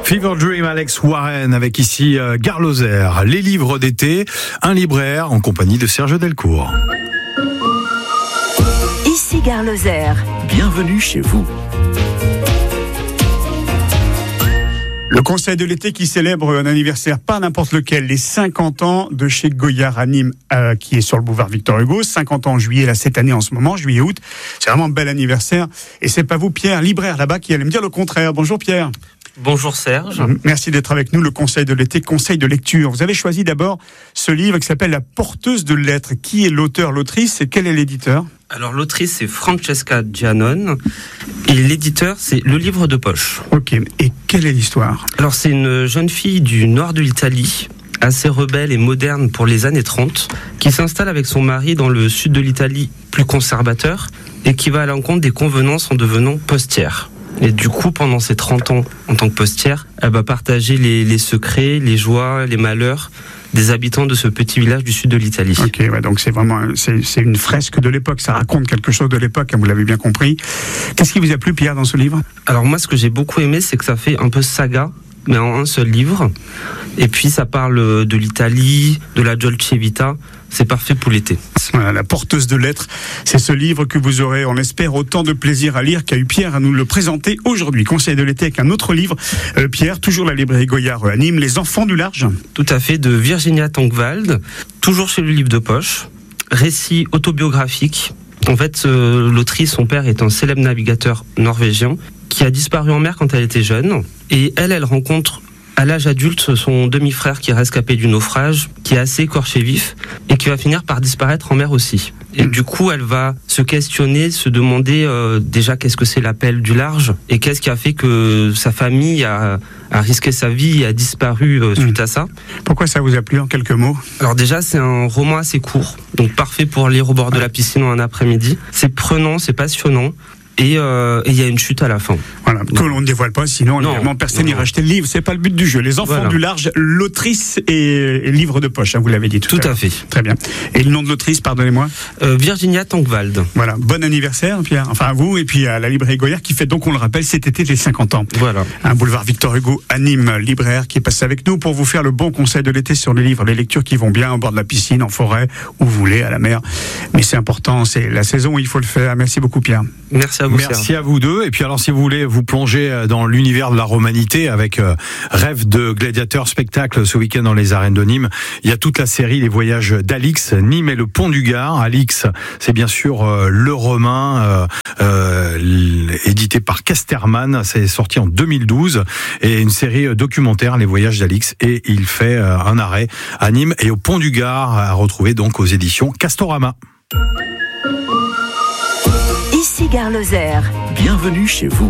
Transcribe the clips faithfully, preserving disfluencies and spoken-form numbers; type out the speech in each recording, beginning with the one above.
Fever Dream, Alex Warren, avec ici euh, Gare Lozère. Les livres d'été, un libraire en compagnie de Serge Delcourt. Ici Gare Lozère. Bienvenue chez vous. Le Conseil de l'été qui célèbre un anniversaire pas n'importe lequel, les cinquante ans de chez Goyard à Nîmes, euh, qui est sur le boulevard Victor Hugo, cinquante ans en juillet, là, cette année en ce moment, juillet-août. C'est vraiment un bel anniversaire. Et c'est pas vous, Pierre, libraire là-bas, qui allez me dire le contraire. Bonjour Pierre. Bonjour Serge. Merci d'être avec nous, le Conseil de l'été, conseil de lecture. Vous avez choisi d'abord ce livre qui s'appelle La porteuse de lettres. Qui est l'auteur, l'autrice et quel est l'éditeur ? Alors l'autrice c'est Francesca Giannone et l'éditeur c'est Le Livre de Poche. Ok, et quelle est l'histoire ? Alors c'est une jeune fille du nord de l'Italie, assez rebelle et moderne pour les années trente, qui s'installe avec son mari dans le sud de l'Italie, plus conservateur, et qui va à l'encontre des convenances en devenant postière. Et du coup, pendant ses trente ans en tant que postière, elle va partager les, les secrets, les joies, les malheurs des habitants de ce petit village du sud de l'Italie. Ok, ouais, donc c'est vraiment c'est, c'est une fresque de l'époque, ça raconte quelque chose de l'époque, hein, vous l'avez bien compris. Qu'est-ce qui vous a plu, Pierre, dans ce livre ? Alors moi, ce que j'ai beaucoup aimé, c'est que ça fait un peu saga, mais en un seul livre. Et puis ça parle de l'Italie, de la Dolce Vita. C'est parfait pour l'été. Voilà, La porteuse de lettres, c'est ce livre que vous aurez, on espère, autant de plaisir à lire qu'a eu Pierre à nous le présenter aujourd'hui. Conseil de l'été avec un autre livre. Euh, Pierre, toujours la librairie Goyard à Nîmes, Les enfants du large. Tout à fait, de Virginia Tongvald, toujours chez Le Livre de Poche. Récit autobiographique. En fait, euh, l'autrice, son père est un célèbre navigateur norvégien qui a disparu en mer quand elle était jeune. Et elle, elle rencontre à l'âge adulte son demi-frère qui est rescapé du naufrage, qui est assez écorché vif et qui va finir par disparaître en mer aussi. Et du coup, elle va se questionner, se demander euh, déjà qu'est-ce que c'est l'appel du large et qu'est-ce qui a fait que sa famille a, a risqué sa vie et a disparu euh, suite mmh. à ça. Pourquoi ça vous a plu en quelques mots ? Alors déjà, c'est un roman assez court, donc parfait pour lire au bord de la piscine en un après-midi. C'est prenant, c'est passionnant. Et il euh, y a une chute à la fin. Voilà, que l'on ne dévoile pas, sinon non, évidemment personne n'ira acheter le livre. C'est pas le but du jeu. Les enfants voilà. du large, l'autrice et, et livre de poche, hein, vous l'avez dit tout, tout à, à fait. Très bien. Et le nom de l'autrice, pardonnez-moi ? euh, Virginia Tongvald. Voilà, bon anniversaire Pierre, enfin à vous et puis à la librairie Goyard qui fait donc, on le rappelle, cet été les cinquante ans. Voilà. Un boulevard Victor Hugo à Nîmes, libraire qui est passé avec nous pour vous faire le bon conseil de l'été sur les livres, les lectures qui vont bien au bord de la piscine, en forêt, où vous voulez, à la mer. Mais c'est important, c'est la saison où il faut le faire. Merci beaucoup Pierre. Merci à vous. Merci Serge. à vous deux. Et puis alors, si vous voulez vous plonger dans l'univers de la romanité avec euh, Rêve de gladiateur spectacle ce week-end dans les arènes de Nîmes, il y a toute la série Les Voyages d'Alix, Nîmes et le Pont du Gard. Alix, c'est bien sûr euh, le romain euh, euh, édité par Casterman. C'est sorti en deux mille douze et une série documentaire, Les Voyages d'Alix. Et il fait euh, un arrêt à Nîmes et au Pont du Gard, à retrouver donc aux éditions Castorama. Ici Gare Lozère. Bienvenue chez vous.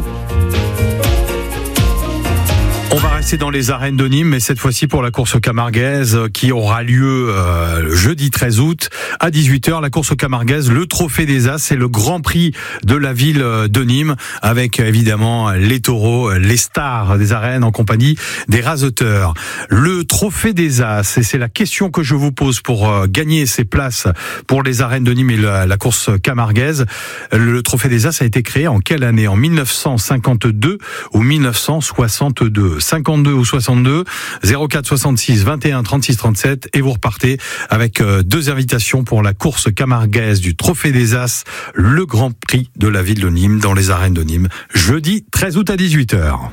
On va rester dans les arènes de Nîmes, mais cette fois-ci pour la course camarguaise qui aura lieu euh, le jeudi treize août à dix-huit heures. La course camarguaise, le Trophée des As, c'est le grand prix de la ville de Nîmes, avec évidemment les taureaux, les stars des arènes en compagnie des raseteurs. Le Trophée des As, et c'est la question que je vous pose pour euh, gagner ces places pour les arènes de Nîmes et la, la course camarguaise. Le Trophée des As a été créé en quelle année ? En mille neuf cent cinquante-deux ou mille neuf cent soixante-deux ? cinquante-deux ou soixante-deux, zéro quatre soixante-six vingt et un trente-six trente-sept, et vous repartez avec deux invitations pour la course camarguaise du Trophée des As, le grand prix de la ville de Nîmes dans les arènes de Nîmes, jeudi treize août à dix-huit heures.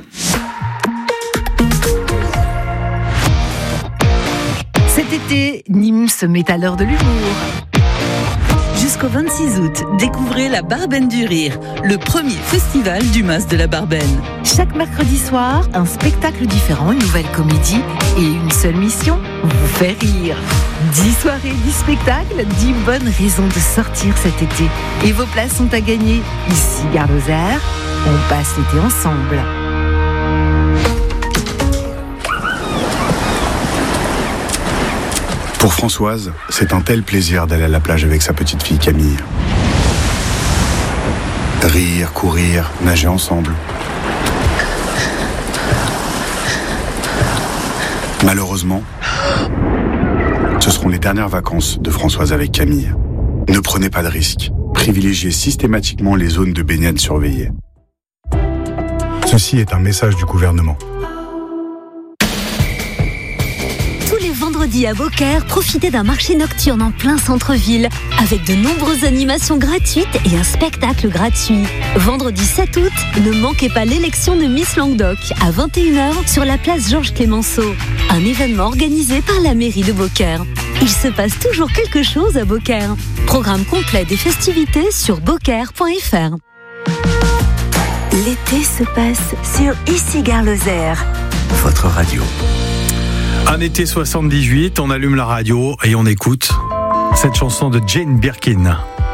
Cet été, Nîmes se met à l'heure de l'humour. Jusqu'au vingt-six août, découvrez la Barbaine du Rire, le premier festival du Mas de la Barbaine. Chaque mercredi soir, un spectacle différent, une nouvelle comédie et une seule mission, vous faire rire. dix soirées, dix spectacles, dix bonnes raisons de sortir cet été. Et vos places sont à gagner. Ici, Gare Lozère, on passe l'été ensemble. Pour Françoise, c'est un tel plaisir d'aller à la plage avec sa petite fille Camille. Rire, courir, nager ensemble. Malheureusement, ce seront les dernières vacances de Françoise avec Camille. Ne prenez pas de risques. Privilégiez systématiquement les zones de baignade surveillées. Ceci est un message du gouvernement. vendredi à Beaucaire, profitez d'un marché nocturne en plein centre-ville avec de nombreuses animations gratuites et un spectacle gratuit. Vendredi sept août, ne manquez pas l'élection de Miss Languedoc à vingt et une heures sur la place Georges Clémenceau. Un événement organisé par la mairie de Beaucaire. Il se passe toujours quelque chose à Beaucaire. Programme complet des festivités sur beaucaire point f r. L'été se passe sur Ici Gare Lozère. Votre radio. Un été soixante-dix-huit, on allume la radio et on écoute cette chanson de Jane Birkin.